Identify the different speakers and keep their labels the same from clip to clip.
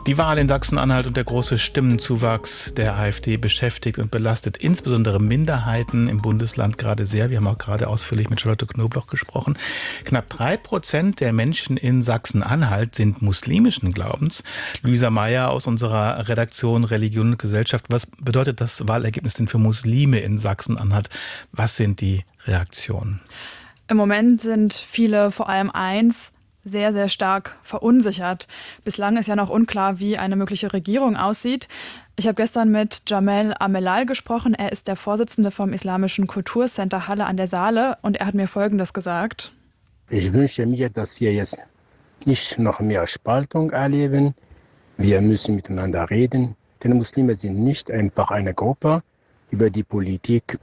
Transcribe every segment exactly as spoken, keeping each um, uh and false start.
Speaker 1: Die Wahl in Sachsen-Anhalt und der große Stimmenzuwachs der AfD beschäftigt und belastet insbesondere Minderheiten im Bundesland gerade sehr. Wir haben auch gerade ausführlich mit Charlotte Knobloch gesprochen. Knapp drei Prozent der Menschen in Sachsen-Anhalt sind muslimischen Glaubens. Luisa Meyer aus unserer Redaktion Religion und Gesellschaft. Was bedeutet das Wahlergebnis denn für Muslime in Sachsen-Anhalt? Was sind die Reaktionen?
Speaker 2: Im Moment sind viele vor allem eins, sehr, sehr stark verunsichert. Bislang ist ja noch unklar, wie eine mögliche Regierung aussieht. Ich habe gestern mit Jamel Amelal gesprochen. Er ist der Vorsitzende vom Islamischen Kulturcenter Halle an der Saale und er hat mir Folgendes gesagt.
Speaker 3: Ich wünsche mir, dass wir jetzt nicht noch mehr Spaltung erleben. Wir müssen miteinander reden. Denn Muslime sind nicht einfach eine Gruppe, über die Politik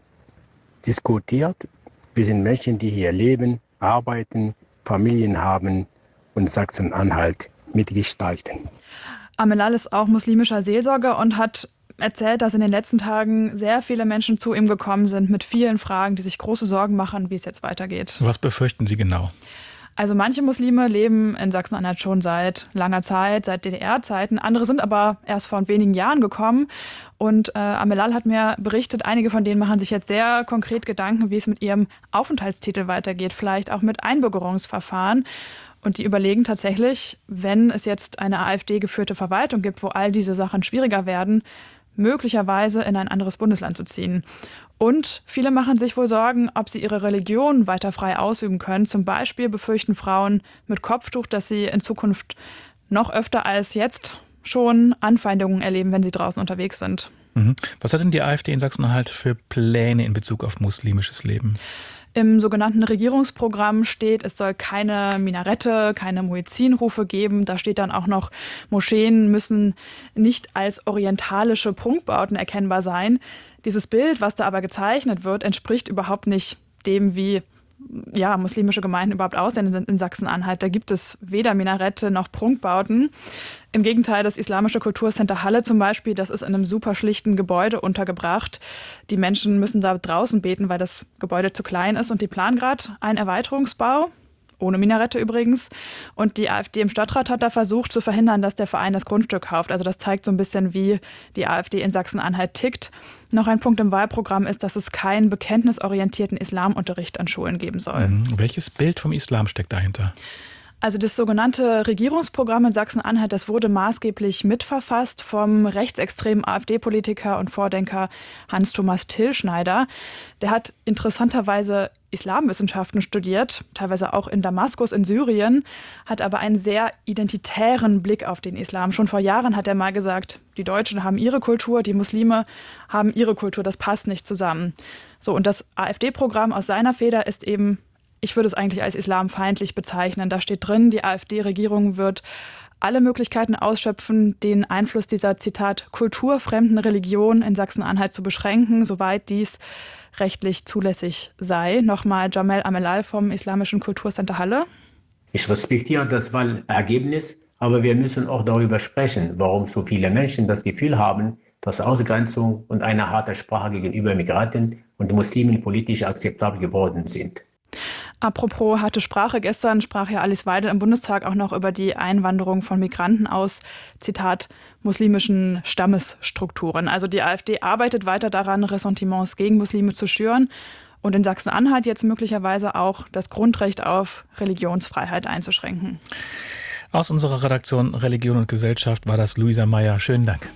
Speaker 3: diskutiert. Wir sind Menschen, die hier leben, arbeiten, Familien haben und Sachsen-Anhalt mitgestalten.
Speaker 2: Amelal ist auch muslimischer Seelsorger und hat erzählt, dass in den letzten Tagen sehr viele Menschen zu ihm gekommen sind mit vielen Fragen, die sich große Sorgen machen, wie es jetzt weitergeht.
Speaker 1: Was befürchten Sie genau?
Speaker 2: Also manche Muslime leben in Sachsen-Anhalt schon seit langer Zeit, seit D D R-Zeiten. Andere sind aber erst vor wenigen Jahren gekommen. Und äh, Amelal hat mir berichtet, einige von denen machen sich jetzt sehr konkret Gedanken, wie es mit ihrem Aufenthaltstitel weitergeht, vielleicht auch mit Einbürgerungsverfahren. Und die überlegen tatsächlich, wenn es jetzt eine AfD-geführte Verwaltung gibt, wo all diese Sachen schwieriger werden, möglicherweise in ein anderes Bundesland zu ziehen. Und viele machen sich wohl Sorgen, ob sie ihre Religion weiter frei ausüben können. Zum Beispiel befürchten Frauen mit Kopftuch, dass sie in Zukunft noch öfter als jetzt schon Anfeindungen erleben, wenn sie draußen unterwegs sind.
Speaker 1: Mhm. Was hat denn die AfD in Sachsen-Anhalt für Pläne in Bezug auf muslimisches Leben?
Speaker 2: Im sogenannten Regierungsprogramm steht, es soll keine Minarette, keine Muezzinrufe geben. Da steht dann auch noch, Moscheen müssen nicht als orientalische Prunkbauten erkennbar sein. Dieses Bild, was da aber gezeichnet wird, entspricht überhaupt nicht dem, wie ja, muslimische Gemeinden überhaupt aussehen in Sachsen-Anhalt. Da gibt es weder Minarette noch Prunkbauten. Im Gegenteil, das Islamische Kulturcenter Halle zum Beispiel, das ist in einem super schlichten Gebäude untergebracht. Die Menschen müssen da draußen beten, weil das Gebäude zu klein ist. Und die planen gerade einen Erweiterungsbau, ohne Minarette übrigens. Und die AfD im Stadtrat hat da versucht zu verhindern, dass der Verein das Grundstück kauft. Also das zeigt so ein bisschen, wie die AfD in Sachsen-Anhalt tickt. Noch ein Punkt im Wahlprogramm ist, dass es keinen bekenntnisorientierten Islamunterricht an Schulen geben soll.
Speaker 1: Mhm. Welches Bild vom Islam steckt dahinter?
Speaker 2: Also das sogenannte Regierungsprogramm in Sachsen-Anhalt, das wurde maßgeblich mitverfasst vom rechtsextremen AfD-Politiker und Vordenker Hans-Thomas Tillschneider. Der hat interessanterweise Islamwissenschaften studiert, teilweise auch in Damaskus in Syrien, hat aber einen sehr identitären Blick auf den Islam. Schon vor Jahren hat er mal gesagt, die Deutschen haben ihre Kultur, die Muslime haben ihre Kultur, das passt nicht zusammen. So, und das AfD-Programm aus seiner Feder ist eben, ich würde es eigentlich als islamfeindlich bezeichnen. Da steht drin, die AfD-Regierung wird alle Möglichkeiten ausschöpfen, den Einfluss dieser, Zitat, kulturfremden Religion in Sachsen-Anhalt zu beschränken, soweit dies rechtlich zulässig sei. Nochmal Jamel Amelal vom Islamischen Kulturcenter Halle.
Speaker 3: Ich respektiere das Wahlergebnis, aber wir müssen auch darüber sprechen, warum so viele Menschen das Gefühl haben, dass Ausgrenzung und eine harte Sprache gegenüber Migranten und Muslimen politisch akzeptabel geworden sind.
Speaker 2: Apropos harte Sprache, gestern sprach ja Alice Weidel im Bundestag auch noch über die Einwanderung von Migranten aus, Zitat, muslimischen Stammesstrukturen. Also die AfD arbeitet weiter daran, Ressentiments gegen Muslime zu schüren und in Sachsen-Anhalt jetzt möglicherweise auch das Grundrecht auf Religionsfreiheit einzuschränken.
Speaker 1: Aus unserer Redaktion Religion und Gesellschaft war das Luisa Meyer. Schönen Dank.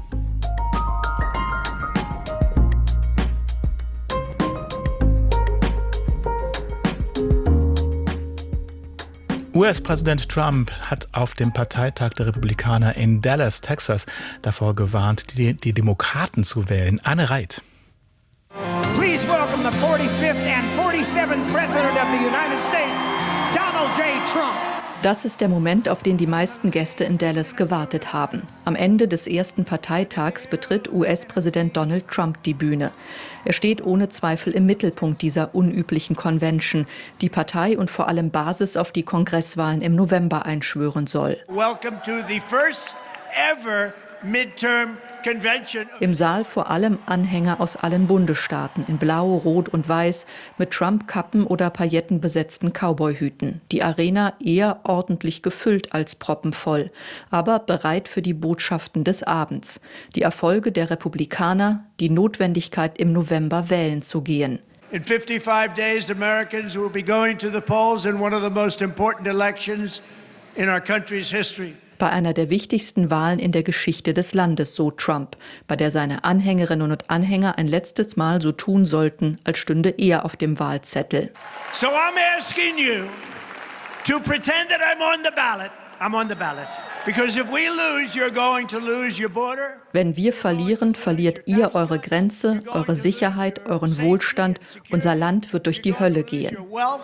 Speaker 1: U S-Präsident Trump hat auf dem Parteitag der Republikaner in Dallas, Texas, davor gewarnt, die, die Demokraten zu wählen. Anne Reit.
Speaker 4: Please welcome the forty-fifth and forty-seventh President of the United States, Donald J. Trump.
Speaker 5: Das ist der Moment, auf den die meisten Gäste in Dallas gewartet haben. Am Ende des ersten Parteitags betritt U S-Präsident Donald Trump die Bühne. Er steht ohne Zweifel im Mittelpunkt dieser unüblichen Convention, die Partei und vor allem Basis auf die Kongresswahlen im November einschwören soll.
Speaker 4: Welcome to the first ever midterm convention.
Speaker 5: Im Saal vor allem Anhänger aus allen Bundesstaaten in Blau, Rot und Weiß mit Trump-Kappen oder paillettenbesetzten Cowboyhüten. Die Arena eher ordentlich gefüllt als proppenvoll, aber bereit für die Botschaften des Abends. Die Erfolge der Republikaner, die Notwendigkeit im November wählen zu gehen.
Speaker 4: In fifty-five days, Americans will be going to the polls in one of the most important elections in our country's history.
Speaker 5: Bei einer der wichtigsten Wahlen in der Geschichte des Landes, so Trump, bei der seine Anhängerinnen und Anhänger ein letztes Mal so tun sollten, als stünde er auf dem Wahlzettel.
Speaker 4: So I'm asking you to pretend that I'm on the ballot. I'm on the ballot. Because if we lose, you're going to lose your border.
Speaker 5: Wenn wir verlieren, verliert ihr eure Grenze, eure Sicherheit, euren Wohlstand. Unser Land wird durch die Hölle gehen.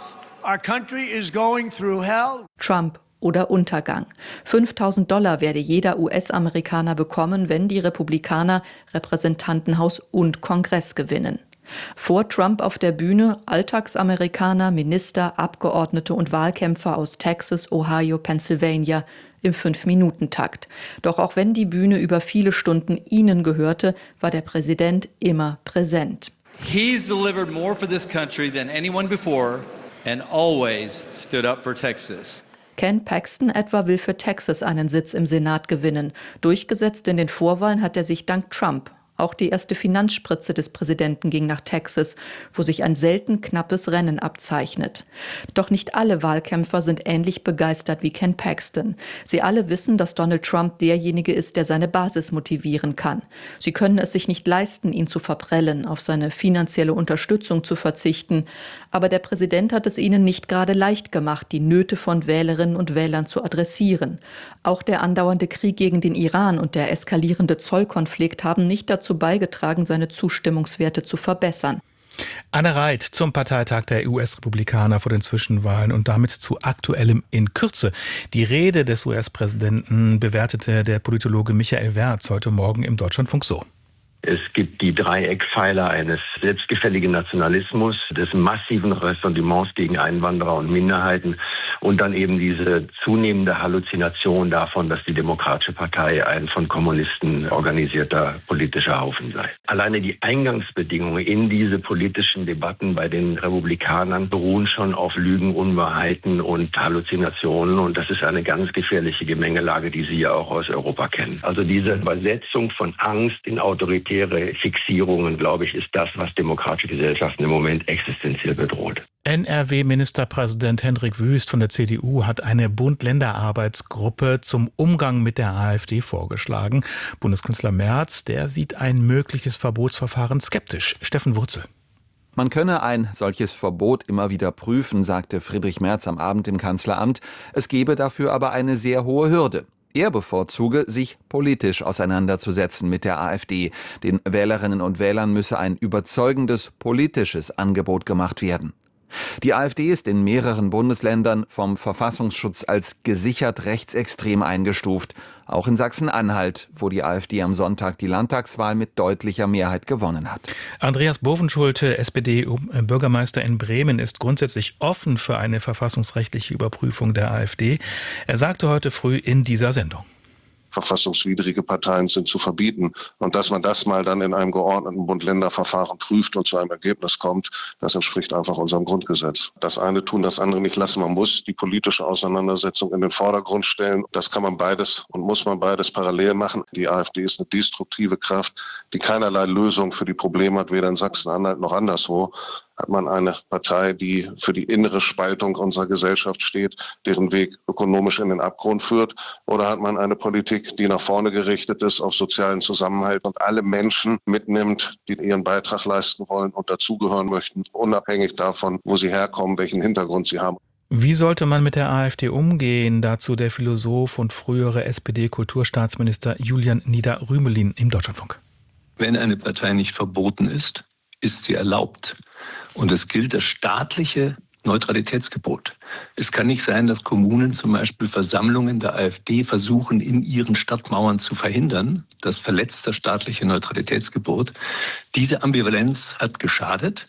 Speaker 5: Trump oder Untergang. fünftausend Dollar werde jeder U S-Amerikaner bekommen, wenn die Republikaner Repräsentantenhaus und Kongress gewinnen. Vor Trump auf der Bühne Alltagsamerikaner, Minister, Abgeordnete und Wahlkämpfer aus Texas, Ohio, Pennsylvania im Fünf-Minuten-Takt. Doch auch wenn die Bühne über viele Stunden ihnen gehörte, war der Präsident immer präsent.
Speaker 6: He's delivered more for this country than anyone before and always stood up for Texas.
Speaker 5: Ken Paxton etwa will für Texas einen Sitz im Senat gewinnen. Durchgesetzt in den Vorwahlen hat er sich dank Trump. Auch die erste Finanzspritze des Präsidenten ging nach Texas, wo sich ein selten knappes Rennen abzeichnet. Doch nicht alle Wahlkämpfer sind ähnlich begeistert wie Ken Paxton. Sie alle wissen, dass Donald Trump derjenige ist, der seine Basis motivieren kann. Sie können es sich nicht leisten, ihn zu verprellen, auf seine finanzielle Unterstützung zu verzichten. Aber der Präsident hat es ihnen nicht gerade leicht gemacht, die Nöte von Wählerinnen und Wählern zu adressieren. Auch der andauernde Krieg gegen den Iran und der eskalierende Zollkonflikt haben nicht dazu beigetragen, seine Zustimmungswerte zu verbessern.
Speaker 1: Anne Reit zum Parteitag der U S-Republikaner vor den Zwischenwahlen und damit zu Aktuellem in Kürze. Die Rede des U S-Präsidenten bewertete der Politologe Michael Wertz heute Morgen im Deutschlandfunk so.
Speaker 7: Es gibt die drei Eckpfeiler eines selbstgefälligen Nationalismus, des massiven Ressentiments gegen Einwanderer und Minderheiten und dann eben diese zunehmende Halluzination davon, dass die Demokratische Partei ein von Kommunisten organisierter politischer Haufen sei. Alleine die Eingangsbedingungen in diese politischen Debatten bei den Republikanern beruhen schon auf Lügen, Unwahrheiten und Halluzinationen und das ist eine ganz gefährliche Gemengelage, die Sie ja auch aus Europa kennen. Also diese Übersetzung von Angst in Autorität Fixierungen, glaube ich, ist das, was demokratische Gesellschaften im Moment existenziell bedroht.
Speaker 1: N R W-Ministerpräsident Hendrik Wüst von der C D U hat eine Bund-Länder-Arbeitsgruppe zum Umgang mit der AfD vorgeschlagen. Bundeskanzler Merz, der sieht ein mögliches Verbotsverfahren skeptisch. Steffen Wurzel.
Speaker 8: Man könne ein solches Verbot immer wieder prüfen, sagte Friedrich Merz am Abend im Kanzleramt. Es gebe dafür aber eine sehr hohe Hürde. Er bevorzuge, sich politisch auseinanderzusetzen mit der AfD. Den Wählerinnen und Wählern müsse ein überzeugendes politisches Angebot gemacht werden. Die AfD ist in mehreren Bundesländern vom Verfassungsschutz als gesichert rechtsextrem eingestuft. Auch in Sachsen-Anhalt, wo die AfD am Sonntag die Landtagswahl mit deutlicher Mehrheit gewonnen hat.
Speaker 1: Andreas Bovenschulte, S P D-Bürgermeister in Bremen, ist grundsätzlich offen für eine verfassungsrechtliche Überprüfung der AfD. Er sagte heute früh in dieser Sendung:
Speaker 9: Verfassungswidrige Parteien sind zu verbieten. Und dass man das mal dann in einem geordneten Bund-Länder-Verfahren prüft und zu einem Ergebnis kommt, das entspricht einfach unserem Grundgesetz. Das eine tun, das andere nicht lassen. Man muss die politische Auseinandersetzung in den Vordergrund stellen. Das kann man beides und muss man beides parallel machen. Die AfD ist eine destruktive Kraft, die keinerlei Lösung für die Probleme hat, weder in Sachsen-Anhalt noch anderswo. Hat man eine Partei, die für die innere Spaltung unserer Gesellschaft steht, deren Weg ökonomisch in den Abgrund führt? Oder hat man eine Politik, die nach vorne gerichtet ist, auf sozialen Zusammenhalt und alle Menschen mitnimmt, die ihren Beitrag leisten wollen und dazugehören möchten, unabhängig davon, wo sie herkommen, welchen Hintergrund sie haben?
Speaker 1: Wie sollte man mit der AfD umgehen? Dazu der Philosoph und frühere S P D-Kulturstaatsminister Julian Nieder-Rümelin im Deutschlandfunk.
Speaker 10: Wenn eine Partei nicht verboten ist, ist sie erlaubt. Und es gilt das staatliche Neutralitätsgebot. Es kann nicht sein, dass Kommunen zum Beispiel Versammlungen der AfD versuchen, in ihren Stadtmauern zu verhindern. Das verletzt das staatliche Neutralitätsgebot. Diese Ambivalenz hat geschadet.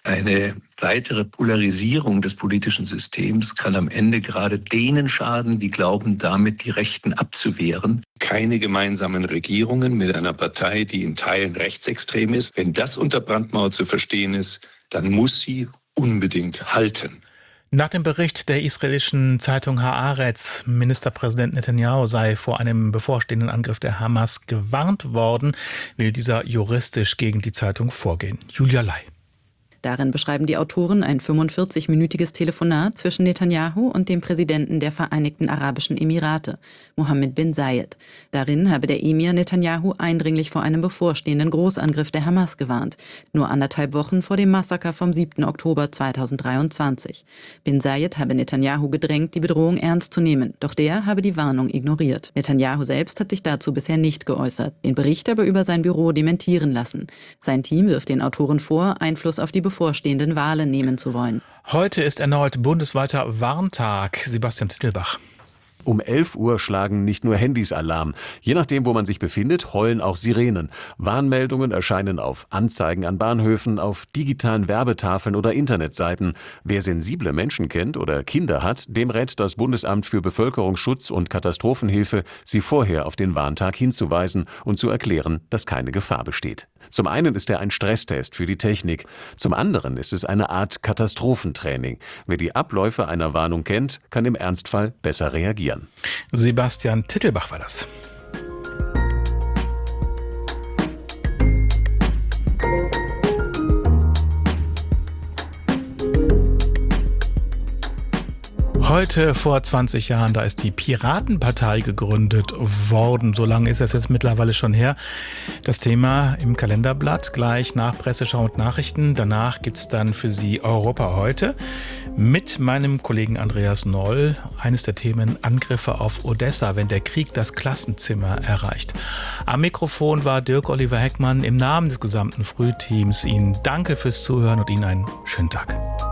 Speaker 10: Eine weitere Polarisierung des politischen Systems kann am Ende gerade denen schaden, die glauben, damit die Rechten abzuwehren. Keine gemeinsamen Regierungen mit einer Partei, die in Teilen rechtsextrem ist. Wenn das unter Brandmauer zu verstehen ist, dann muss sie unbedingt halten.
Speaker 1: Nach dem Bericht der israelischen Zeitung Haaretz, Ministerpräsident Netanyahu sei vor einem bevorstehenden Angriff der Hamas gewarnt worden, will dieser juristisch gegen die Zeitung vorgehen. Julia Lai.
Speaker 11: Darin beschreiben die Autoren ein fünfundvierzig-minütiges Telefonat zwischen Netanyahu und dem Präsidenten der Vereinigten Arabischen Emirate, Mohammed bin Zayed. Darin habe der Emir Netanyahu eindringlich vor einem bevorstehenden Großangriff der Hamas gewarnt, nur anderthalb Wochen vor dem Massaker vom siebten Oktober zweitausenddreiundzwanzig. Bin Zayed habe Netanyahu gedrängt, die Bedrohung ernst zu nehmen, doch der habe die Warnung ignoriert. Netanyahu selbst hat sich dazu bisher nicht geäußert, den Bericht aber über sein Büro dementieren lassen. Sein Team wirft den Autoren vor, Einfluss auf die bevorstehenden Wahlen nehmen zu wollen.
Speaker 1: Heute ist erneut bundesweiter Warntag. Sebastian Tittelbach.
Speaker 12: Um elf Uhr schlagen nicht nur Handys Alarm. Je nachdem, wo man sich befindet, heulen auch Sirenen. Warnmeldungen erscheinen auf Anzeigen an Bahnhöfen, auf digitalen Werbetafeln oder Internetseiten. Wer sensible Menschen kennt oder Kinder hat, dem rät das Bundesamt für Bevölkerungsschutz und Katastrophenhilfe, sie vorher auf den Warntag hinzuweisen und zu erklären, dass keine Gefahr besteht. Zum einen ist er ein Stresstest für die Technik, zum anderen ist es eine Art Katastrophentraining. Wer die Abläufe einer Warnung kennt, kann im Ernstfall besser reagieren.
Speaker 1: Sebastian Tittelbach war das. Heute vor zwanzig Jahren, da ist die Piratenpartei gegründet worden. So lange ist das jetzt mittlerweile schon her. Das Thema im Kalenderblatt, gleich nach Presseschau und Nachrichten. Danach gibt es dann für Sie Europa heute mit meinem Kollegen Andreas Noll. Eines der Themen: Angriffe auf Odessa, wenn der Krieg das Klassenzimmer erreicht. Am Mikrofon war Dirk Oliver Heckmann. Im Namen des gesamten Frühteams Ihnen danke fürs Zuhören und Ihnen einen schönen Tag.